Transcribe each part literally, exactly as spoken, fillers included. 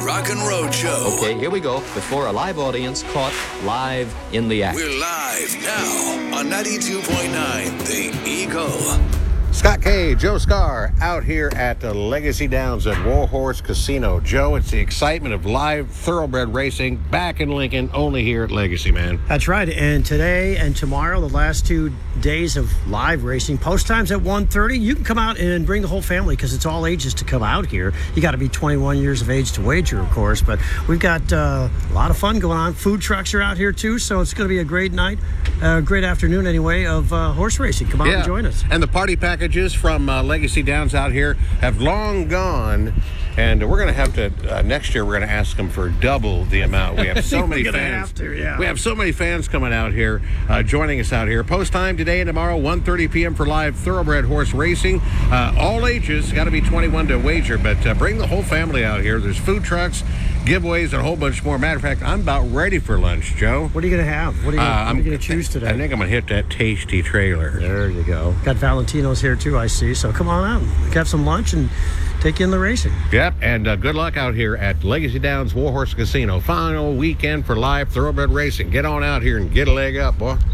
Rockin' Road Show. Okay, here we go. Before a live audience caught live in the act. We're live now on ninety-two point nine The Eagle. Scott K, Joe Scar, out here at the Legacy Downs at Warhorse Casino. Joe, it's the excitement of live thoroughbred racing back in Lincoln, only here at Legacy, man. That's right. And today and tomorrow, the last two days of live racing, post times at one thirty. You can come out and bring the whole family because it's all ages to come out here. You got to be twenty-one years of age to wager, of course. But we've got uh, a lot of fun going on. Food trucks are out here, too. So it's going to be a great night, a uh, great afternoon, anyway, of uh, horse racing. Come out yeah. and join us. And the party packages from uh, Legacy Downs out here have long gone. And we're going to have to, uh, next year, we're going to ask them for double the amount. We have so many fans. Have to, yeah. We have so many fans coming out here, uh, joining us out here. Post time today and tomorrow, one thirty p.m. for live thoroughbred horse racing. Uh, all ages, got to be twenty-one to wager, but uh, bring the whole family out here. There's food trucks, giveaways, and a whole bunch more. Matter of fact, I'm about ready for lunch, Joe. What are you going to have? What are you, uh, going to choose today? I think I'm going to hit that tasty trailer. There you go. Got Valentino's here, too, I see. So come on out. Have some lunch and take you in the racing. Yep, and uh, good luck out here at Legacy Downs Warhorse Casino. Final weekend for live thoroughbred racing. Get on out here and get a leg up, boy.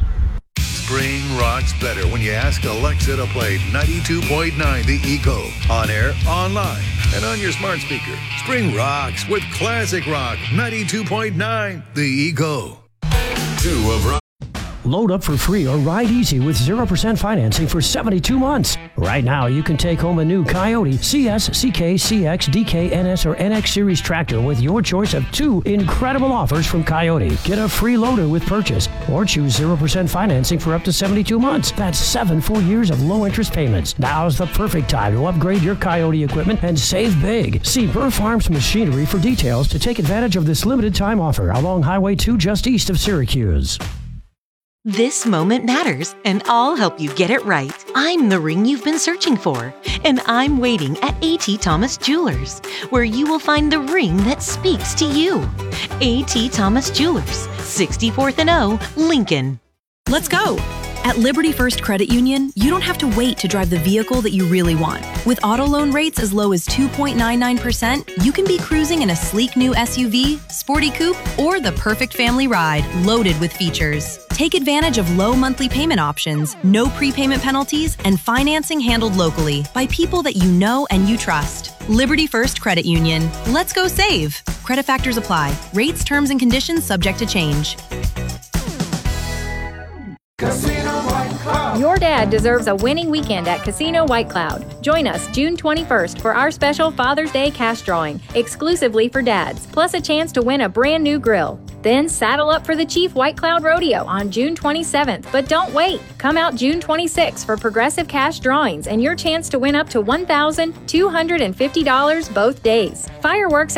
Spring rocks better when you ask Alexa to play ninety-two point nine The Eagle. On air, online, and on your smart speaker. Spring rocks with classic rock. ninety-two point nine The Eagle. Two of rock. Load up for free or ride easy with zero percent financing for seventy-two months. Right now, you can take home a new Coyote C S, C K, C X, D K, N S, or N X Series tractor with your choice of two incredible offers from Coyote. Get a free loader with purchase or choose zero percent financing for up to seventy-two months. That's seven full years of low-interest payments. Now's the perfect time to upgrade your Coyote equipment and save big. See Burr Farms Machinery for details to take advantage of this limited-time offer along Highway two just east of Syracuse. This moment matters, and I'll help you get it right. I'm the ring you've been searching for, and I'm waiting at A T Thomas Jewelers, where you will find the ring that speaks to you. A T Thomas Jewelers, sixty-fourth and O, Lincoln. Let's go! At Liberty First Credit Union, you don't have to wait to drive the vehicle that you really want. With auto loan rates as low as two point nine nine percent, you can be cruising in a sleek new S U V, sporty coupe, or the perfect family ride loaded with features. Take advantage of low monthly payment options, no prepayment penalties, and financing handled locally by people that you know and you trust. Liberty First Credit Union. Let's go save. Credit factors apply. Rates, terms, and conditions subject to change. Your dad deserves a winning weekend at Casino White Cloud. Join us June twenty-first for our special Father's Day cash drawing, exclusively for dads, plus a chance to win a brand new grill. Then saddle up for the Chief White Cloud Rodeo on June twenty-seventh. But don't wait. Come out June twenty-sixth for progressive cash drawings and your chance to win up to one thousand two hundred fifty dollars both days. Fireworks